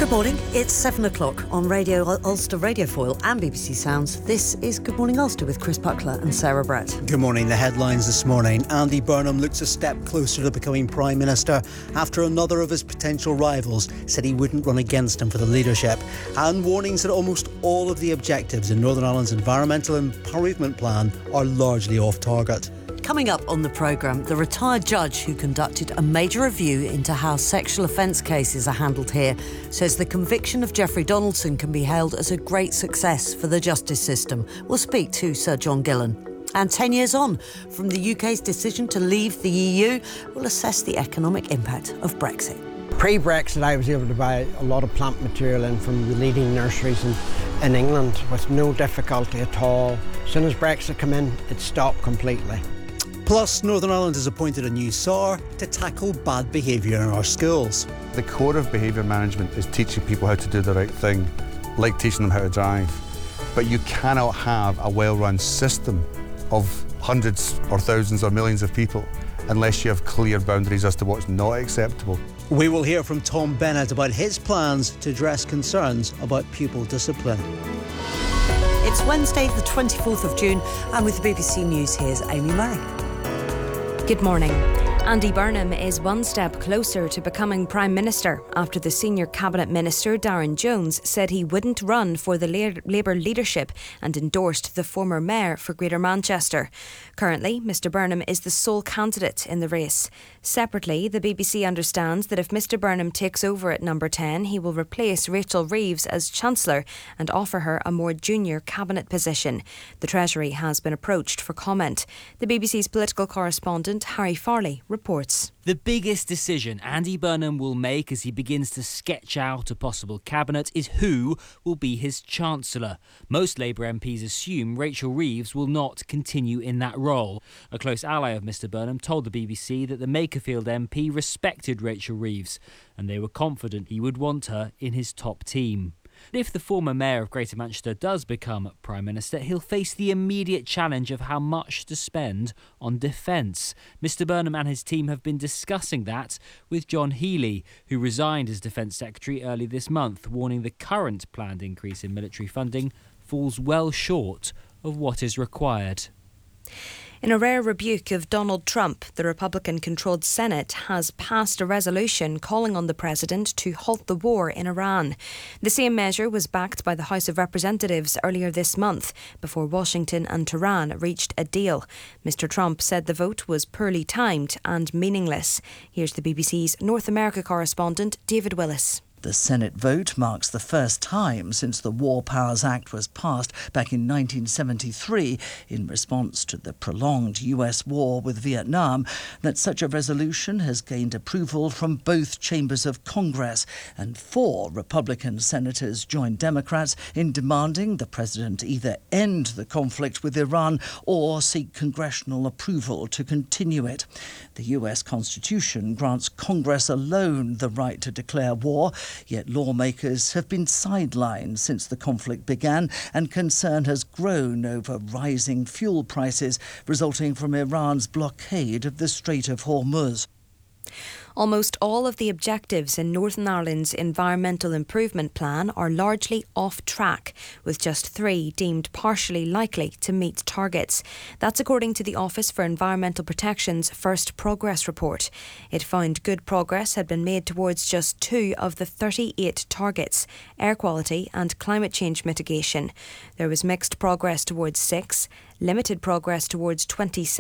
Good morning, it's 7 o'clock on Radio Ulster Radio Foil and BBC Sounds. This is Good Morning Ulster with Chris Buckler and Sarah Brett. Good morning. The headlines this morning. Andy Burnham looks a step closer to becoming Prime Minister after another of his potential rivals said he wouldn't run against him for the leadership. And warnings that almost all of the objectives in Northern Ireland's environmental improvement plan are largely off target. Coming up on the programme, the retired judge who conducted a major review into how sexual offence cases are handled here says the conviction of Jeffrey Donaldson can be hailed as a great success for the justice system. We'll speak to Sir John Gillan. And 10 years on from the UK's decision to leave the EU, we'll assess the economic impact of Brexit. Pre-Brexit, I was able to buy a lot of plant material in from the leading nurseries in England with no difficulty at all. As soon as Brexit came in, it stopped completely. Plus, Northern Ireland has appointed a new SAR to tackle bad behaviour in our schools. The core of behaviour management is teaching people how to do the right thing, like teaching them how to drive. But you cannot have a well-run system of hundreds or thousands or millions of people unless you have clear boundaries as to what's not acceptable. We will hear from Tom Bennett about his plans to address concerns about pupil discipline. It's Wednesday, the 24th of June, and with the BBC News, here's Amy Murray. Good morning. Andy Burnham is one step closer to becoming Prime Minister after the senior Cabinet Minister, Darren Jones, said he wouldn't run for the Labour leadership and endorsed the former Mayor for Greater Manchester. Currently, Mr Burnham is the sole candidate in the race. Separately, the BBC understands that if Mr Burnham takes over at number 10, he will replace Rachel Reeves as Chancellor and offer her a more junior cabinet position. The Treasury has been approached for comment. The BBC's political correspondent, Harry Farley, reports. The biggest decision Andy Burnham will make as he begins to sketch out a possible cabinet is who will be his Chancellor. Most Labour MPs assume Rachel Reeves will not continue in that role. A close ally of Mr Burnham told the BBC that the Makerfield MP respected Rachel Reeves and they were confident he would want her in his top team. If the former Mayor of Greater Manchester does become Prime Minister, he'll face the immediate challenge of how much to spend on defence. Mr Burnham and his team have been discussing that with John Healey, who resigned as Defence Secretary early this month, warning the current planned increase in military funding falls well short of what is required. In a rare rebuke of Donald Trump, the Republican-controlled Senate has passed a resolution calling on the president to halt the war in Iran. The same measure was backed by the House of Representatives earlier this month, before Washington and Tehran reached a deal. Mr Trump said the vote was poorly timed and meaningless. Here's the BBC's North America correspondent, David Willis. The Senate vote marks the first time since the War Powers Act was passed back in 1973 in response to the prolonged US war with Vietnam that such a resolution has gained approval from both chambers of Congress, and 4 Republican senators joined Democrats in demanding the president either end the conflict with Iran or seek congressional approval to continue it. The US Constitution grants Congress alone the right to declare war, yet lawmakers have been sidelined since the conflict began, and concern has grown over rising fuel prices resulting from Iran's blockade of the Strait of Hormuz. Almost all of the objectives in Northern Ireland's Environmental Improvement Plan are largely off track, with just 3 deemed partially likely to meet targets. That's according to the Office for Environmental Protection's first progress report. It found good progress had been made towards just 2 of the 38 targets: air quality and climate change mitigation. There was mixed progress towards 6, limited progress towards 27